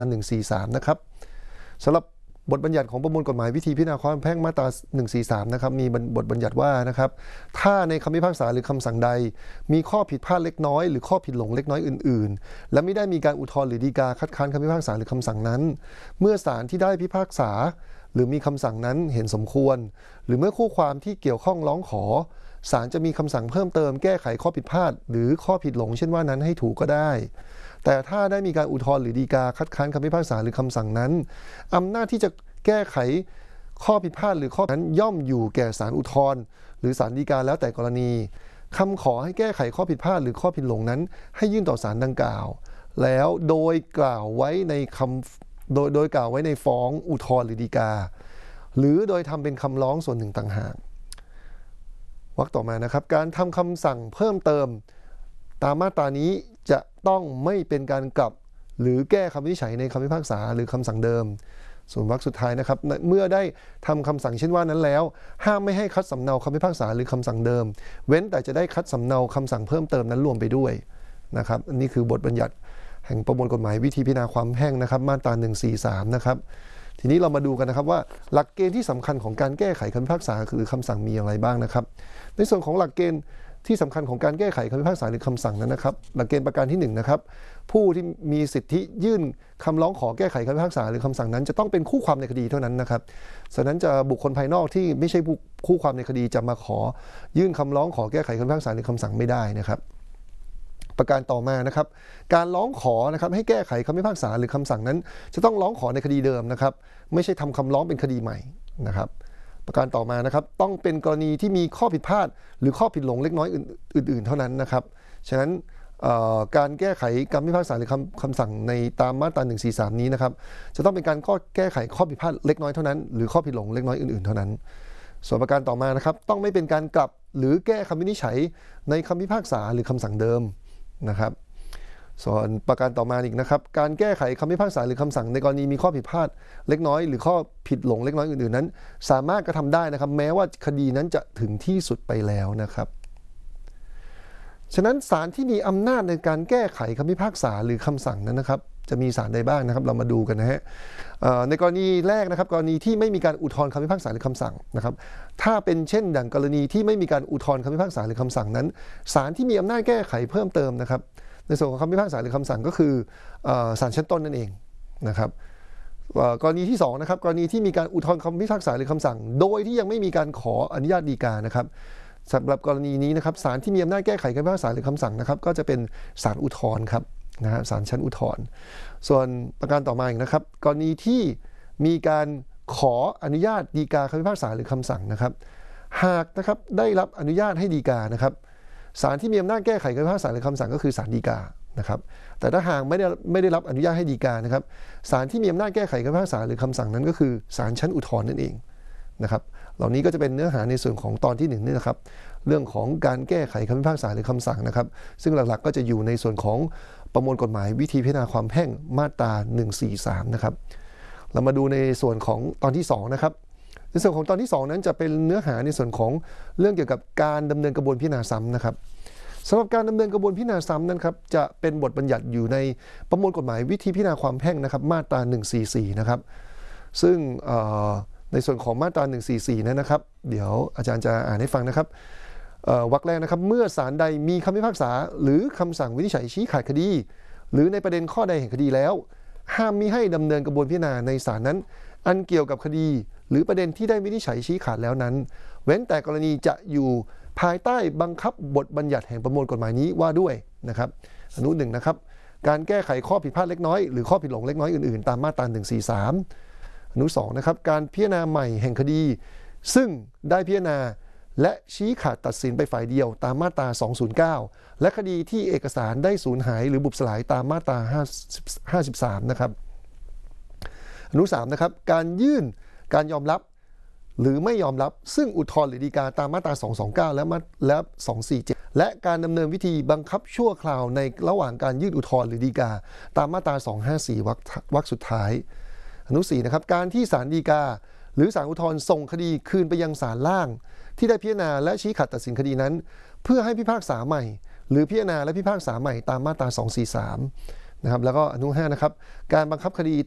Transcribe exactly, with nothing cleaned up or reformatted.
หนึ่งสี่สามนะครับสำหรับบทบัญญัติของประมวลกฎหมายวิธีพิจารณาความแพ่งมาตราหนึ่งสี่สามนะครับมีบทบัญญัติว่านะครับถ้าในคำพิพากษาหรือคำสั่งใดมีข้อผิดพลาดเล็กน้อยหรือข้อผิดหลงเล็กน้อยอื่นๆและไม่ได้มีการอุทธรณ์หรือฎีกาคัดค้านคำพิพากษาหรือคำสั่งนั้นเมื่อศาลที่ได้พิพากษาหรือมีคำสั่งนั้นเห็นสมควรหรือเมื่อคู่ความที่เกี่ยวข้องร้องขอศาลจะมีคำสั่งเพิ่มเติมแก้ไขข้อผิดพลาดหรือข้อผิดหลงเช่นว่านั้นให้ถูกก็ได้แต่ถ้าได้มีการอุทธรณ์หรือฎีกาคัดค้านคำพิพากษาหรือคำสั่งนั้นอำนาจที่จะแก้ไขข้อผิดพลาดหรือข้อนั้นย่อมอยู่แก่ศาลอุทธรณ์หรือศาลฎีกาแล้วแต่กรณีคำขอให้แก้ไขข้อผิดพลาดหรือข้อผิดหลงนั้นให้ยื่นต่อศาลดังกล่าวแล้วโดยกล่าวไว้ในคำโดยโดยกล่าวไว้ในฟ้องอุทธรณ์หรือฎีกาหรือโดยทำเป็นคำร้องส่วนหนึ่งต่างหากวรรคต่อมานะครับการทำคำสั่งเพิ่มเติมตามมาตรานี้จะต้องไม่เป็นการกลับหรือแก้คำวินิจฉัยในคำพิพากษาหรือคำสั่งเดิมส่วนวรรคสุดท้ายนะครับเมื่อได้ทำคำสั่งเช่นว่านั้นแล้วห้ามไม่ให้คัดสำเนาคำพิพากษาหรือคำสั่งเดิมเว้นแต่จะได้คัดสำเนาคำสั่งเพิ่มเติมนั้นรวมไปด้วยนะครับอันนี้คือบทบัญญัติแห่งประมวลกฎหมายวิธีพิจารณาความแพ่งนะครับมาตราหนึ่งสี่สามนะครับทีนี้เรามาดูกันนะครับว่าหลักเกณฑ์ที่สำคัญของการแก้ไขคำพิพากษาหรือคำสั่งมีอย่างไรบ้างนะครับในส่วนของหลักเกณฑ์ที่สำคัญของการแก้ไขคำพิพากษาหรือคำสั่งนั้นนะครับหลักเกณฑ์ประการที่หนึ่งนะครับผู้ที่มีสิทธิยื่นคำร้องขอแก้ไขคำพิพากษาหรือคำสั่งนั้นจะต้องเป็นคู่ความในคดีเท่านั้นนะครับฉะนั้นจะบุคคลภายนอกที่ไม่ใช่คู่ความในคดีจะมาขอยื่นคำร้องขอแก้ไขคำพิพากษาหรือคำสั่งไม่ได้นะครับประการต่อมานะครับการร้องขอนะครับให้แก้ไขคำพิพากษาหรือคำสั่งนั้นจะต้องร้องขอในคดีเดิมนะครับไม่ใช่ทำคำร้องเป็นคดีใหม่นะครับประการต่อมานะครับต้องเป็นกรณีที่มีข้อผิดพลาดหรือข้อผิดหลงเล็กน้อยอื่นๆเท่านั้นนะครับฉะนั้นการแก้ไขคำพิพากษาหรือคำคำสั่งในตามมาตราหนึ่งสี่สามนี้นะครับจะต้องเป็นการข้อแก้ไขข้อผิดพลาดเล็กน้อยเท่านั้นหรือข้อผิดหลงเล็กน้อยอื่นๆเท่านั้นส่วนประการต่อมานะครับต้องไม่เป็นการกลับหรือแก้คำวินิจฉัยในคำพิพากษาหรือคำสั่งเดิมนะครับส่วนประการต่อมาอีกนะครับการแก้ไขคำพิพากษาหรือคำสั่งในกรณีมีข้อผิดพลาดเล็กน้อยหรือข้อผิดหลงเล็กน้อยอื่นๆนั้นสามารถกระทำได้นะครับแม้ว่าคดีนั้นจะถึงที่สุดไปแล้วนะครับฉะนั้นศาลที่มีอำนาจในการแก้ไขคำพิพากษาหรือคำสั่งนั้นนะครับจะมีศาลใดบ้างนะครับเรามาดูกันนะฮะในกรณีแรกนะครับกรณีที่ไม่มีการอุทธรณ์คำพิพากษาหรือคำสั่งนะครับถ้าเป็นเช่นดังกรณีที่ไม่มีการอุทธรณ์คำพิพากษาหรือคำสั่งนั้นศาลที่มีอำนาจแก้ไขเพิ่มเติมนะครับในส่วนของคำพิพากษาหรือคำสั่งก็คือศาลชั้นต้นนั่นเองนะครับกรณีที่สองนะครับกรณีที่มีการอุทธรณ์คำพิพากษาหรือคำสั่งโดยที่ยังไม่มีการขออนุญาตฎีกานะครับสำหรับกรณีนี้นะครับศาลที่มีอำนาจแก้ไขคำพิพากษาหรือคำสั่งนะครับก็จะเป็นศาลอุทธรณ์ครับนะฮะศาลชั้นอุทธรณ์ส่วนประการต่อมาอีกนะครับกรณีที่มีการขออนุญาตฎีกาคำพิพากษาหรือคำสั่งนะครับหากนะครับได้รับอนุญาตให้ฎีกานะครับศาลที่มีอำนาจแก้ไขคำพิพากษาหรือคำสั่งก็คือศาลฎีกานะครับแต่ถ้าหากไม่ได้ไม่ได้รับอนุญาตให้ฎีกานะครับศาลที่มีอำนาจแก้ไขคำพิพากษาหรือคำสั่งนั้นก็คือศาลชั้นอุทธรณ์นั่นเองนะครับเหล่านี้ก็จะเป็นเนื้อหาในส่วนของตอนที่หนึ่งนี่นะครับเรื่องของการแก้ไขคำพิพากษาหรือคำสั่งนะครับซึ่งหลักๆก็จะอยู่ในส่วนของประมวลกฎหมายวิธีพิจารณาความแพ่งมาตราหนึ่งสี่สามนะครับเรามาดูในส่วนของตอนที่สองนะครับในส่วนของตอนที่สองนั้นจะเป็นเนื้อหาในส่วนของเรื่องเกี่ยวกับการดำเนินกระบวนพิจารณาซ้ำนะครับสำหรับการดำเนินกระบวนพิจารณาซ้ำนั้นครับจะเป็นบทบัญญัติอยู่ในประมวลกฎหมายวิธีพิจารณาความแพ่งนะครับมาตราหนึ่งสี่สี่นะครับซึ่งในส่วนของมาตราหนึ่งสี่สี่นั้นนะครับเดี๋ยวอาจารย์จะอ่านให้ฟังนะครับวรรคแรกนะครับเมื่อศาลใดมีคำพิพากษาหรือคำสั่งวินิจฉัยชี้ขาดคดีหรือในประเด็นข้อใดแห่งคดีแล้วห้ามมิให้ดำเนินกระบวนพิจารณาในศาลนั้นอันเกี่ยวกับคดีหรือประเด็นที่ได้วินิจฉัยชี้ขาดแล้วนั้นเว้นแต่กรณีจะอยู่ภายใต้บังคับบทบัญญัติแห่งประมวลกฎหมายนี้ว่าด้วยนะครับอนุหนึ่งนะครับการแก้ไขข้อผิดพลาดเล็กน้อยหรือข้อผิดหลงเล็กน้อยอื่นๆตามมาตราหนึ่งสี่สามอนุสองนะครับการพิจารณาใหม่แห่งคดีซึ่งได้พิจารณาและชี้ขาดตัดสินไปฝ่ายเดียวตามมาตราสองศูนย์เก้าและคดีที่เอกสารได้สูญหายหรือบุบสลายตามมาตราห้าสิบสามนะครับอนุสามนะครับการยื่นการยอมรับหรือไม่ยอมรับซึ่งอุทธรณ์หรือฎีกาตามมาตราสองสองเก้าและและสองสี่เจ็ดและการดำเนินวิธีบังคับชั่วคราวในระหว่างการยื่นอุทธรณ์หรือฎีกาตามมาตราสองห้าสี่วรรควรรคสุดท้ายอนุสี่นะครับการที่ศาลฎีกาหรือศาลอุทธรณ์ส่งคดีคืนไปยังศาลล่างที่ได้พิจารณาและชี้ขาดตัดสินคดีนั้นเพื่อให้พิพากษาใหม่หรือพิจารณาและพิพากษาใหม่ตามมาตราสองสี่สามนะครับแล้วก็อนุห้านะครับการบังคับคดี